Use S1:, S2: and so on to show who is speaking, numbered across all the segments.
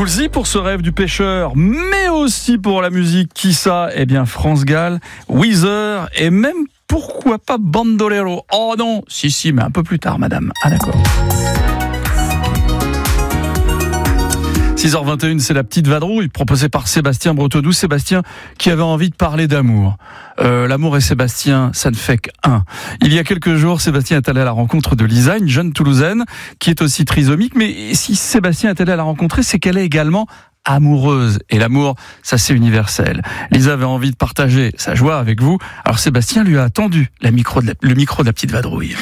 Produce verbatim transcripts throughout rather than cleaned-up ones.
S1: Woolsey pour ce rêve du pêcheur, mais aussi pour la musique. Qui ça ? Eh bien, France Gall, Weezer et même, pourquoi pas, Bandolero. Oh non, si, si, mais un peu plus tard, madame. Ah d'accord. six heures vingt et une, c'est la petite vadrouille proposée par Sébastien Breteau-Doux. Sébastien qui avait envie de parler d'amour. Euh, l'amour et Sébastien, ça ne fait qu'un. Il y a quelques jours, Sébastien est allé à la rencontre de Lisa, une jeune Toulousaine qui est aussi trisomique. Mais si Sébastien est allé à la rencontrer, c'est qu'elle est également amoureuse. Et l'amour, ça c'est universel. Lisa avait envie de partager sa joie avec vous. Alors Sébastien lui a tendu la micro de la, le micro de la petite vadrouille.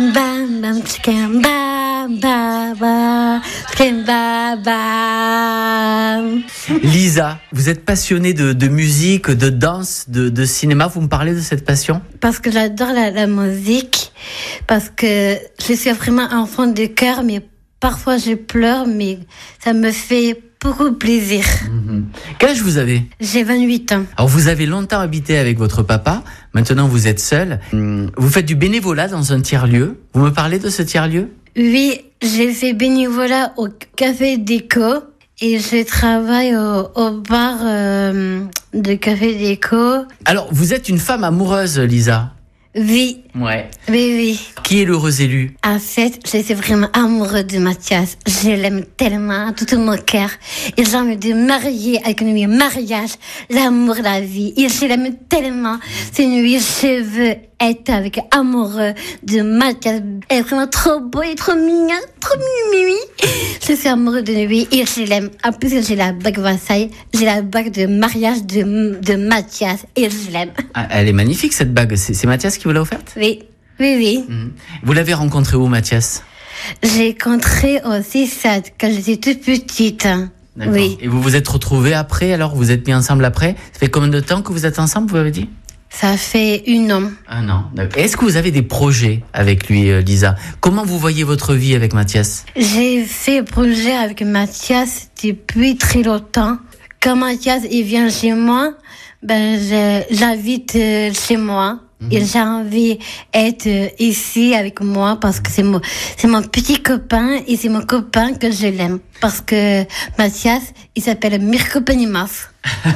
S2: Lisa, vous êtes passionnée de, de musique, de danse, de, de cinéma. Vous me parlez de cette passion ?
S3: Parce que j'adore la, la musique, parce que je suis vraiment enfant de cœur, mais parfois je pleure, mais ça me fait beaucoup plaisir.
S2: Mmh. Quel âge vous avez ?
S3: J'ai vingt-huit ans.
S2: Alors vous avez longtemps habité avec votre papa, maintenant vous êtes seule. Vous faites du bénévolat dans un tiers-lieu. Vous me parlez de ce tiers-lieu ?
S3: Oui, j'ai fait bénévolat au Café Déco et je travaille au, au bar euh, de Café Déco.
S2: Alors, vous êtes une femme amoureuse, Lisa ?
S3: Oui.
S2: Ouais.
S3: Oui, oui.
S2: Qui est l'heureux élu ?
S3: En fait, je suis vraiment amoureuse de Mathias. Je l'aime tellement, tout mon cœur. Et j'ai envie de marier avec lui, mariage, l'amour, la vie. Et je l'aime tellement. C'est lui, je veux être avec amoureux de Mathias. Il est vraiment trop beau et trop mignon, trop mimi. Je suis amoureuse de lui et je l'aime. En plus, j'ai la bague Versailles, j'ai la bague de mariage de, de Mathias et je l'aime.
S2: Ah, elle est magnifique cette bague. C'est, c'est Mathias qui vous l'a offerte ?
S3: Oui, oui, oui.
S2: Mmh. Vous l'avez rencontré où, Mathias ?
S3: J'ai rencontré au C S A D quand j'étais toute petite.
S2: D'accord.
S3: Oui.
S2: Et vous vous êtes retrouvés après, alors vous êtes mis ensemble après ? Ça fait combien de temps que vous êtes ensemble, vous avez dit ?
S3: Ça fait un an.
S2: Un an. Est-ce que vous avez des projets avec lui, Lisa ? Comment vous voyez votre vie avec Mathias ?
S3: J'ai fait projet avec Mathias depuis très longtemps. Quand Mathias il vient chez moi, ben je, j'habite chez moi. Mmh. Et j'ai envie d'être ici avec moi parce que c'est mon, c'est mon petit copain et c'est mon copain que je l'aime. Parce que Mathias, il s'appelle Mirko Penimas.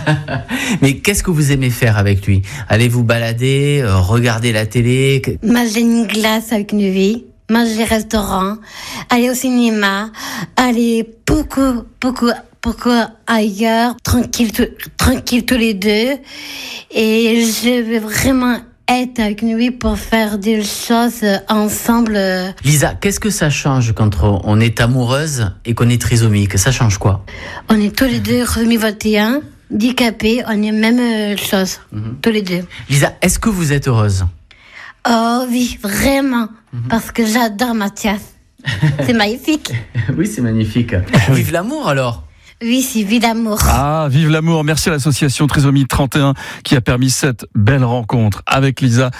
S2: Mais qu'est-ce que vous aimez faire avec lui ? Allez vous balader, euh, regarder la télé ?
S3: Manger une glace avec lui, manger au restaurant, aller au cinéma, aller beaucoup, beaucoup, beaucoup ailleurs, tranquille, tout, tranquille tous les deux. Et je veux vraiment être avec lui pour faire des choses ensemble.
S2: Lisa, qu'est-ce que ça change quand on est amoureuse et qu'on est trisomique ? Ça change quoi ?
S3: On est tous les deux trisomie vingt et un, handicapés, on est même chose, mm-hmm. tous les deux.
S2: Lisa, est-ce que vous êtes heureuse ?
S3: Oh oui, vraiment, mm-hmm. parce que j'adore Mathias. C'est magnifique.
S2: Oui, c'est magnifique. Vive l'amour alors.
S3: Oui, c'est Vive l'amour.
S1: Ah, vive l'amour. Merci à l'association Trisomie trente et un qui a permis cette belle rencontre avec Lisa.